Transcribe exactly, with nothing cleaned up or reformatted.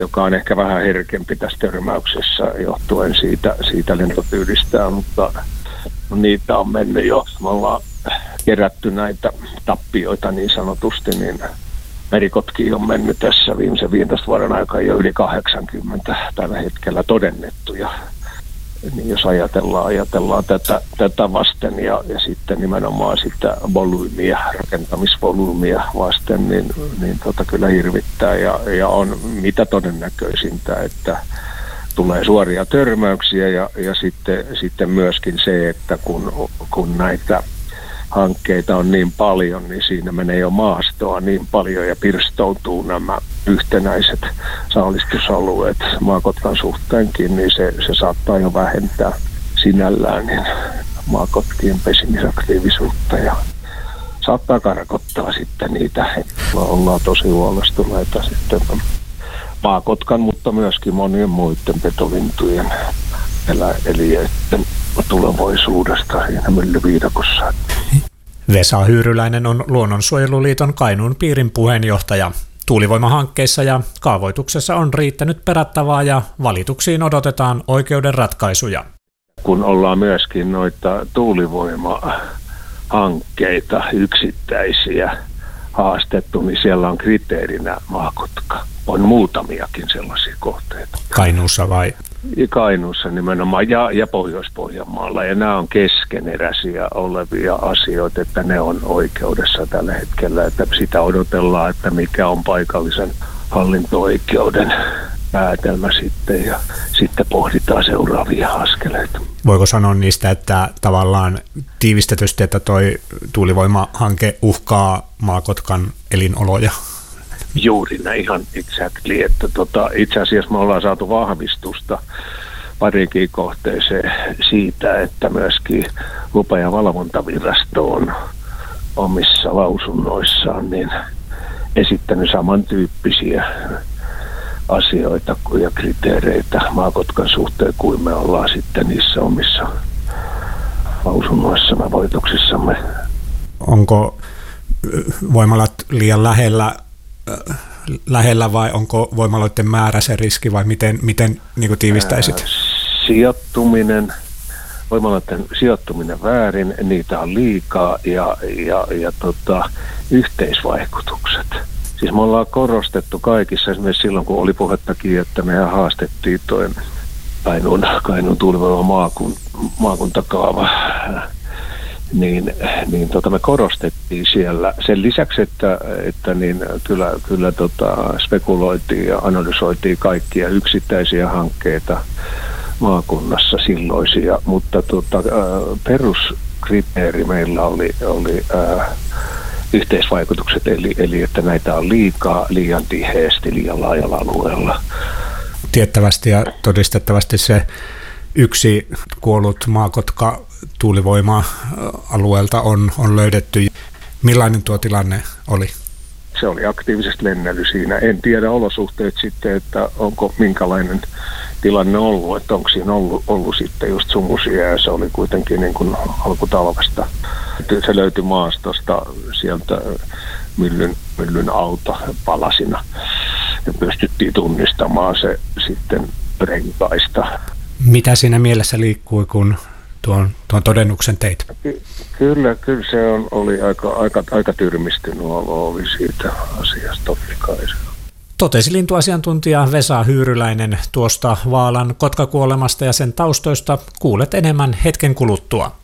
joka on ehkä vähän herkempi tässä törmäyksessä johtuen siitä, siitä lentotyylistään, mutta niitä on mennyt jo. Me ollaan kerätty näitä tappioita niin sanotusti, niin merikotkia on mennyt tässä viimeisen viidentoista vuoden aikana jo yli kahdeksankymmentä tällä hetkellä todennettuja. Niin jos ajatellaan, ajatellaan tätä, tätä vasten ja, ja sitten nimenomaan sitä volyymiä, rakentamisvolyymiä vasten, niin, niin tota kyllä hirvittää ja, ja on mitä todennäköisintä, että tulee suoria törmäyksiä ja, ja sitten, sitten myöskin se, että kun, kun näitä hankkeita on niin paljon, niin siinä menee jo maastoa niin paljon ja pirstoutuu nämä yhtenäiset saalistusalueet maakotkan suhteenkin, niin se, se saattaa jo vähentää sinällään niin maakotkien pesimisaktiivisuutta ja saattaa karkottaa sitten niitä. Ollaan tosi huolestuneita sitten maakotkan, mutta myöskin monien muiden petolintujen eliöiden tulevaisuudesta siinä myllyviidakossa. Vesa Hyyryläinen on Luonnonsuojeluliiton Kainuun piirin puheenjohtaja. Tuulivoimahankkeissa ja kaavoituksessa on riittänyt perättävää ja valituksiin odotetaan oikeuden ratkaisuja. Kun ollaan myöskin noita tuulivoimahankkeita yksittäisiä haastettu, niin siellä on kriteerinä maakotka. On muutamiakin sellaisia kohteita. Kainuussa vai? Kainuussa nimenomaan ja, ja Pohjois-Pohjanmaalla. Ja nämä on keskeneräisiä olevia asioita, että ne on oikeudessa tällä hetkellä. Että sitä odotellaan, että mikä on paikallisen hallinto-oikeuden päätelmä sitten ja sitten pohditaan seuraavia askeleita. Voiko sanoa niistä, että tavallaan tiivistetysti, että toi tuulivoimahanke uhkaa maakotkan elinoloja? Juuri näin ihan exactly, että tota, itse asiassa me ollaan saatu vahvistusta pariinkin kohteeseen siitä, että myöskin lupa- ja valvontavirasto on omissa lausunnoissaan niin esittänyt samantyyppisiä asioita ja kriteereitä maakotkan suhteen kuin me ollaan sitten niissä omissa lausunnoissamme, voitoksissamme. Onko voimalat liian lähellä lähellä vai onko voimaloiden määrä se riski vai miten, miten niin kuin tiivistäisit? Ää, sijoittuminen, voimaloiden sijoittuminen väärin, niitä on liikaa ja, ja, ja tota, yhteisvaikutukset. Siis me ollaan korostettu kaikissa, esimerkiksi silloin kun oli puhettakin, että mehän haastettiin tuo Kainuun, Kainuun tuulivoima maakun, maakuntakaava, niin, niin tota me korostettiin siellä. Sen lisäksi, että, että niin kyllä, kyllä tota spekuloitiin ja analysoitiin kaikkia yksittäisiä hankkeita maakunnassa silloisia, mutta tota, peruskriteeri meillä oli, oli ää, yhteisvaikutukset, eli, eli että näitä on liikaa, liian tiheästi, liian laajalla alueella. Tiettävästi ja todistettavasti se yksi kuollut maakotka tuulivoima-alueelta on, on löydetty. Millainen tuo tilanne oli? Se oli aktiivisesti lennely siinä. En tiedä olosuhteet sitten, että onko minkälainen tilanne ollut, että onko siinä ollut, ollut sitten just sumusia ja se oli kuitenkin niin kuin alkutalvesta. Se löytyi maastosta sieltä myllyn, myllyn auto palasina ja pystyttiin tunnistamaan se sitten renkaista. Mitä siinä mielessä liikkui, kun tuon, tuon todennuksen teit? Ky- kyllä, kyllä se on, oli aika, aika, aika tyrmistynyt oli siitä asiasta totta kai. Totesi lintuasiantuntija Vesa Hyyryläinen tuosta Vaalan kotkakuolemasta ja sen taustoista kuulet enemmän hetken kuluttua.